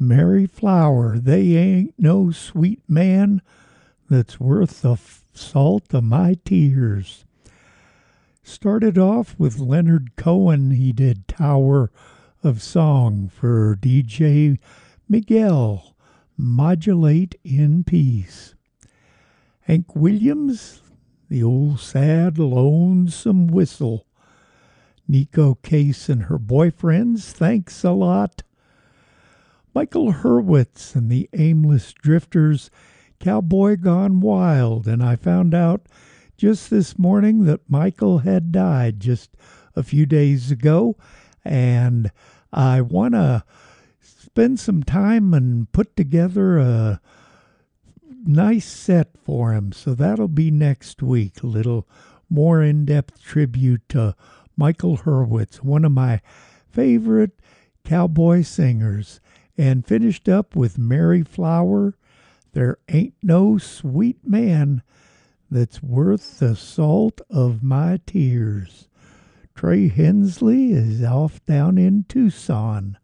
Mary Flower, they ain't no sweet man that's worth the salt of my tears. Started off with Leonard Cohen, he did Tower of Song for DJ Miguel, Modulate in Peace. Hank Williams, the old sad lonesome whistle. Nico Case and her boyfriends, Thanks a Lot. Michael Hurwitz and the Aimless Drifters, Cowboy Gone Wild. And I found out just this morning that Michael had died just a few days ago. And I want to spend some time and put together a nice set for him. So that'll be next week. A little more in-depth tribute to Michael Hurwitz, one of my favorite cowboy singers. And finished up with Mary Flower, There Ain't No Sweet Man That's Worth the Salt of My Tears. Trey Hensley is off down in Tucson.